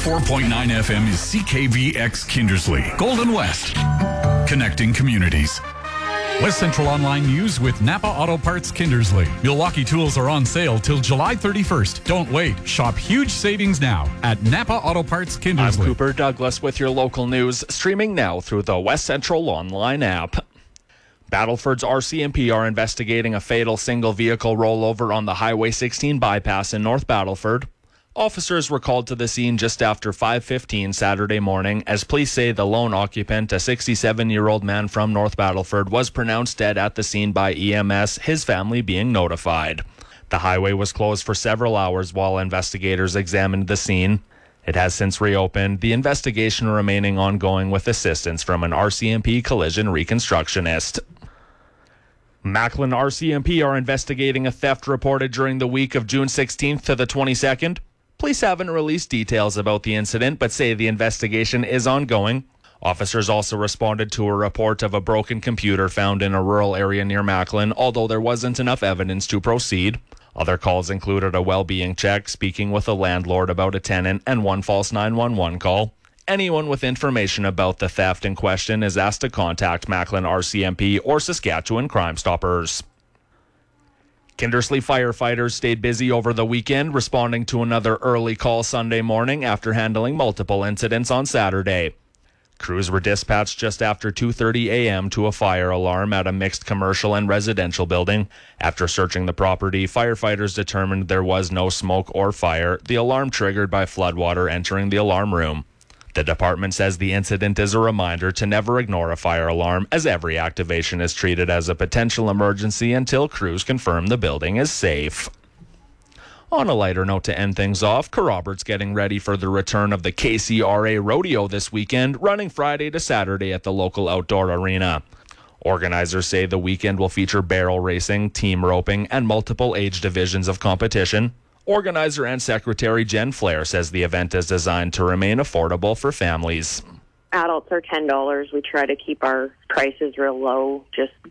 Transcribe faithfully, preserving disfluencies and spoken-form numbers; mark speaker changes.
Speaker 1: four point nine F M is C K V X Kindersley, Golden West, connecting communities. West Central Online News with Napa Auto Parts Kindersley. Milwaukee tools are on sale till July thirty-first. Don't wait. Shop huge savings now at Napa Auto Parts Kindersley.
Speaker 2: I'm Cooper Douglas with your local news, streaming now through the West Central Online app. Battleford's R C M P are investigating a fatal single-vehicle rollover on the Highway sixteen bypass in North Battleford. Officers were called to the scene just after five fifteen Saturday morning, as police say the lone occupant, a sixty-seven-year-old man from North Battleford, was pronounced dead at the scene by E M S, his family being notified. The highway was closed for several hours while investigators examined the scene. It has since reopened, the investigation remaining ongoing with assistance from an R C M P collision reconstructionist. Macklin R C M P are investigating a theft reported during the week of June sixteenth to the twenty-second. Police haven't released details about the incident, but say the investigation is ongoing. Officers also responded to a report of a broken computer found in a rural area near Macklin, although there wasn't enough evidence to proceed. Other calls included a well-being check, speaking with a landlord about a tenant, and one false nine one one call. Anyone with information about the theft in question is asked to contact Macklin R C M P or Saskatchewan Crime Stoppers. Kindersley firefighters stayed busy over the weekend, responding to another early call Sunday morning after handling multiple incidents on Saturday. Crews were dispatched just after two thirty a.m. to a fire alarm at a mixed commercial and residential building. After searching the property, firefighters determined there was no smoke or fire, the alarm triggered by floodwater entering the alarm room. The department says the incident is a reminder to never ignore a fire alarm, as every activation is treated as a potential emergency until crews confirm the building is safe. On a lighter note to end things off, Kerrobert's getting ready for the return of the K C R A Rodeo this weekend, running Friday to Saturday at the local outdoor arena. Organizers say the weekend will feature barrel racing, team roping, and multiple age divisions of competition. Organizer and Secretary Jen Flair says the event is designed to remain affordable for families.
Speaker 3: Adults are ten dollars. We try to keep our prices real low, just